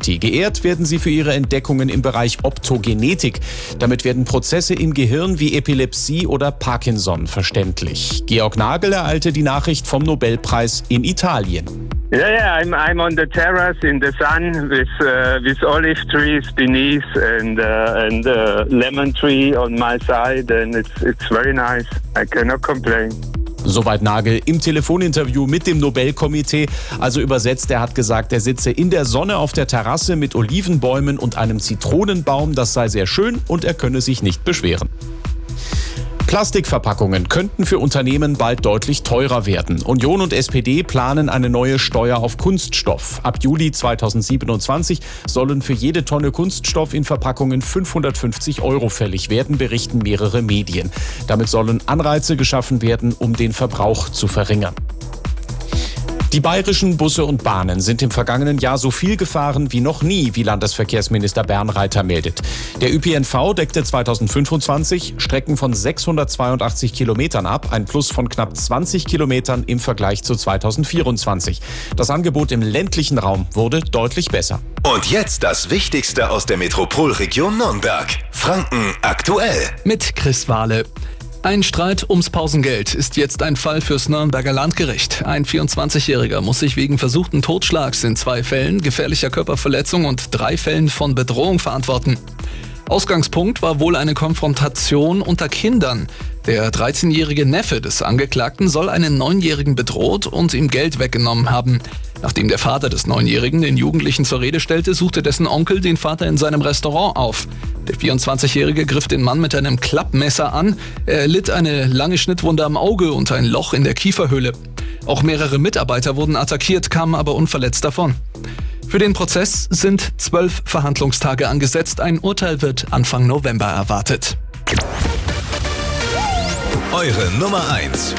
Society. Geehrt werden sie für ihre Entdeckungen im Bereich Optogenetik. Damit werden Prozesse im Gehirn wie Epilepsie oder Parkinson verständlich. Georg Nagel ereilte die Nachricht vom Nobelpreis in Italien. Yeah, I'm on the terrace in the sun with olive trees beneath and lemon tree on my side, and it's very nice. I cannot complain. Soweit Nagel im Telefoninterview mit dem Nobelkomitee. Also übersetzt, er hat gesagt, er sitze in der Sonne auf der Terrasse mit Olivenbäumen und einem Zitronenbaum. Das sei sehr schön und er könne sich nicht beschweren. Plastikverpackungen könnten für Unternehmen bald deutlich teurer werden. Union und SPD planen eine neue Steuer auf Kunststoff. Ab Juli 2027 sollen für jede Tonne Kunststoff in Verpackungen 550 € fällig werden, berichten mehrere Medien. Damit sollen Anreize geschaffen werden, um den Verbrauch zu verringern. Die bayerischen Busse und Bahnen sind im vergangenen Jahr so viel gefahren wie noch nie, wie Landesverkehrsminister Bernreiter meldet. Der ÖPNV deckte 2025 Strecken von 682 Kilometern ab, ein Plus von knapp 20 Kilometern im Vergleich zu 2024. Das Angebot im ländlichen Raum wurde deutlich besser. Und jetzt das Wichtigste aus der Metropolregion Nürnberg. Franken aktuell. Mit Chris Wahle. Ein Streit ums Pausengeld ist jetzt ein Fall fürs Nürnberger Landgericht. Ein 24-Jähriger muss sich wegen versuchten Totschlags in 2 Fällen, gefährlicher Körperverletzung und 3 Fällen von Bedrohung verantworten. Ausgangspunkt war wohl eine Konfrontation unter Kindern. Der 13-jährige Neffe des Angeklagten soll einen 9-Jährigen bedroht und ihm Geld weggenommen haben. Nachdem der Vater des 9-Jährigen den Jugendlichen zur Rede stellte, suchte dessen Onkel den Vater in seinem Restaurant auf. Der 24-Jährige griff den Mann mit einem Klappmesser an. Er erlitt eine lange Schnittwunde am Auge und ein Loch in der Kieferhöhle. Auch mehrere Mitarbeiter wurden attackiert, kamen aber unverletzt davon. Für den Prozess sind 12 Verhandlungstage angesetzt. Ein Urteil wird Anfang November erwartet. Eure Nummer 1